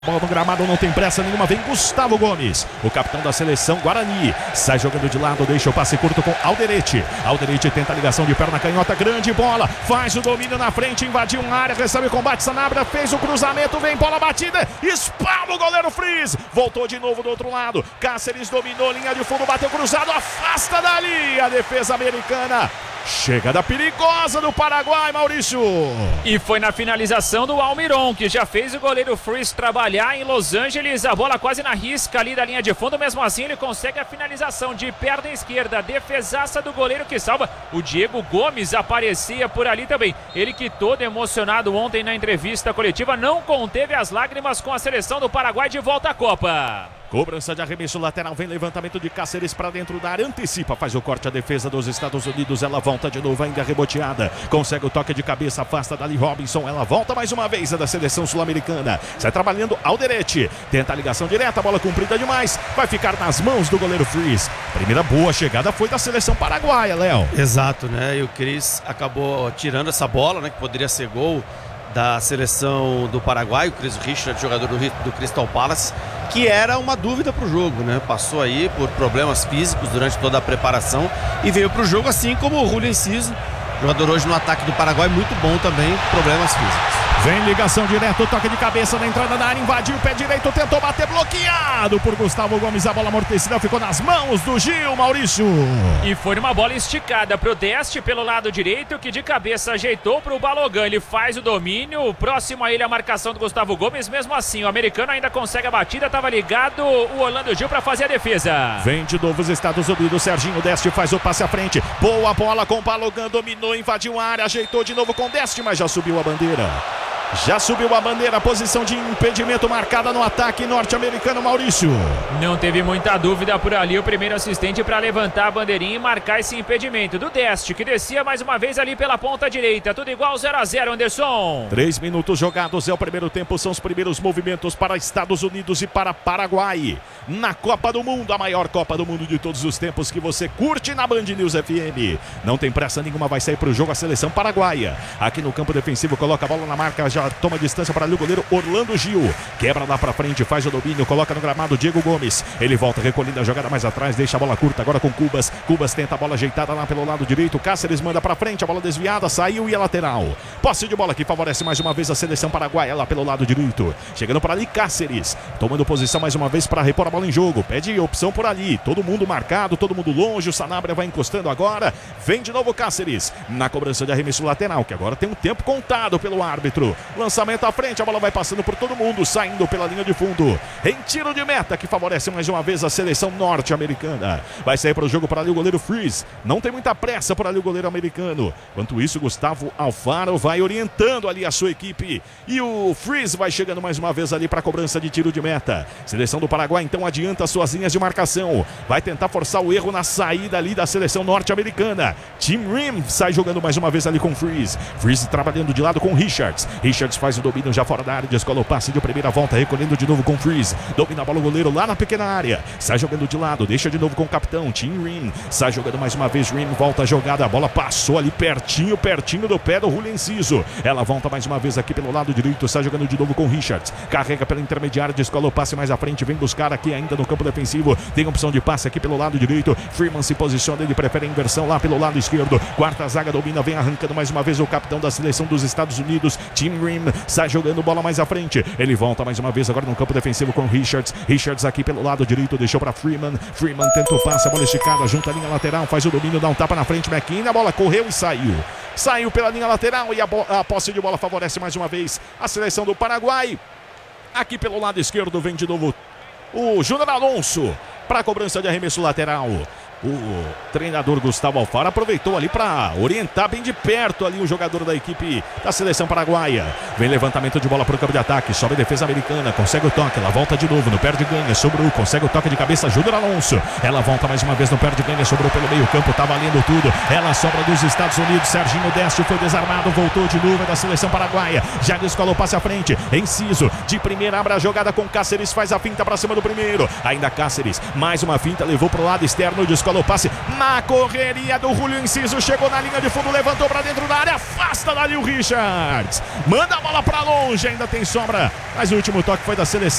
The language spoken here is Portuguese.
Bola no gramado, não tem pressa nenhuma, vem Gustavo Gomes, o capitão da seleção Guarani, sai jogando de lado, deixa o passe curto com Alderete. Alderete tenta a ligação de perna canhota, grande bola, faz o domínio na frente, invadiu uma área, recebe o combate, Sanabria fez o cruzamento, vem bola batida, espalma o goleiro Freeze, voltou de novo do outro lado, Cáceres dominou, linha de fundo, bateu cruzado, afasta dali a defesa americana. Chegada perigosa do Paraguai, Maurício. E foi na finalização do Almiron, que já fez o goleiro Freeze trabalhar em Los Angeles. A bola quase na risca ali da linha de fundo. Mesmo assim, ele consegue a finalização de perna esquerda. Defesaça do goleiro que salva. O Diego Gomes aparecia por ali também. Ele que todo emocionado ontem na entrevista coletiva não conteve as lágrimas com a seleção do Paraguai de volta à Copa. Cobrança de arremesso lateral, vem levantamento de Cáceres para dentro da área, antecipa, faz o corte, a defesa dos Estados Unidos, ela volta de novo, ainda reboteada, consegue o toque de cabeça, afasta dali Robinson, ela volta mais uma vez, a da seleção sul-americana, sai trabalhando Alderete, tenta a ligação direta, bola comprida demais, vai ficar nas mãos do goleiro Freeze. Primeira boa chegada foi da seleção paraguaia, Léo. Exato, né, e o Cris acabou tirando essa bola, né, que poderia ser gol da seleção do Paraguai, o Chris Richard, jogador do Crystal Palace, que era uma dúvida para o jogo, né? Passou aí por problemas físicos durante toda a preparação e veio para o jogo, assim como o Julio Enciso, jogador hoje no ataque do Paraguai, muito bom também, problemas físicos. Vem ligação direto, toque de cabeça na entrada da área, invadiu o pé direito, tentou bater, bloqueado por Gustavo Gomes, a bola amortecida ficou nas mãos do Gil, Maurício. E foi uma bola esticada pro Deste pelo lado direito, que de cabeça ajeitou pro Balogan, ele faz o domínio, próximo a ele a marcação do Gustavo Gomes, mesmo assim o americano ainda consegue a batida, tava ligado o Orlando Gil para fazer a defesa. Vem de novo os Estados Unidos, Serginho Deste faz o passe à frente, boa bola com o Balogan, dominou, invadiu a área, ajeitou de novo com o Deste, mas já subiu a bandeira. Já subiu a bandeira, posição de impedimento marcada no ataque norte-americano, Maurício. Não teve muita dúvida por ali o primeiro assistente para levantar a bandeirinha e marcar esse impedimento do Deste, que descia mais uma vez ali pela ponta direita. Tudo igual 0-0, Anderson. 3 minutos jogados, é o primeiro tempo, são os primeiros movimentos para Estados Unidos e para Paraguai. Na Copa do Mundo, a maior Copa do Mundo de todos os tempos que você curte na Band News FM. Não tem pressa nenhuma, vai sair para o jogo a seleção paraguaia. Aqui no campo defensivo, coloca a bola na marca, já toma distância para ali o goleiro Orlando Gil, quebra lá para frente, faz o domínio, coloca no gramado Diego Gomes, ele volta recolhendo a jogada mais atrás, deixa a bola curta agora com Cubas, Cubas tenta a bola ajeitada lá pelo lado direito, Cáceres manda para frente, a bola desviada, saiu e é lateral, posse de bola que favorece mais uma vez a seleção paraguaia lá pelo lado direito, chegando para ali Cáceres, tomando posição mais uma vez para repor a bola em jogo, pede opção por ali, todo mundo marcado, todo mundo longe, o Sanabria vai encostando agora, vem de novo Cáceres, na cobrança de arremesso lateral, que agora tem um tempo contado pelo árbitro, lançamento à frente, a bola vai passando por todo mundo, saindo pela linha de fundo, em tiro de meta que favorece mais uma vez a seleção norte-americana. Vai sair para o jogo para ali o goleiro Freeze, não tem muita pressa por ali o goleiro americano. Enquanto isso, Gustavo Alfaro vai orientando ali a sua equipe e o Freeze vai chegando mais uma vez ali para a cobrança de tiro de meta. Seleção do Paraguai então adianta suas linhas de marcação, vai tentar forçar o erro na saída ali da seleção norte-americana. Tim Rim sai jogando mais uma vez ali com Freeze, Freeze trabalhando de lado com Richards, Richards faz o domínio já fora da área, descola o passe de primeira volta, recolhendo de novo com Freeze, domina a bola o goleiro lá na pequena área, sai jogando de lado, deixa de novo com o capitão Tim Rim, sai jogando mais uma vez, Rim volta a jogada, a bola passou ali pertinho do pé do Julio Enciso, ela volta mais uma vez aqui pelo lado direito, sai jogando de novo com Richards, carrega pela intermediária, descola o passe mais à frente, vem buscar aqui ainda no campo defensivo, tem opção de passe aqui pelo lado direito, Freeman se posiciona, ele prefere a inversão lá pelo lado esquerdo, quarta zaga domina, vem arrancando mais uma vez o capitão da seleção dos Estados Unidos, Tim Rim, sai jogando bola mais à frente, ele volta mais uma vez agora no campo defensivo com Richards, Richards aqui pelo lado direito, deixou para Freeman, Freeman tenta o passe, a bola esticada, junta a linha lateral, faz o domínio, dá um tapa na frente, McKinney, a bola correu e saiu pela linha lateral e a posse de bola favorece mais uma vez a seleção do Paraguai. Aqui pelo lado esquerdo vem de novo o Júnior Alonso para a cobrança de arremesso lateral. O treinador Gustavo Alfaro aproveitou ali para orientar bem de perto ali o jogador da equipe da seleção paraguaia. Vem levantamento de bola para o campo de ataque, sobe a defesa americana, consegue o toque, ela volta de novo, no perde ganha, sobrou, consegue o toque de cabeça, Júnior Alonso. Ela volta mais uma vez no perde ganha, sobrou pelo meio campo, tá valendo tudo. Ela sobra dos Estados Unidos, Serginho Deste foi desarmado, voltou de novo da seleção paraguaia. Já descolou o passe à frente, Enciso, de primeira abre a jogada com Cáceres, faz a finta para cima do primeiro. Ainda Cáceres, mais uma finta, levou para o lado externo, descolou intercalou o passe na correria do Julio Enciso, chegou na linha de fundo, levantou para dentro da área, afasta dali o Richards, manda a bola para longe, ainda tem sobra, mas o último toque foi da seleção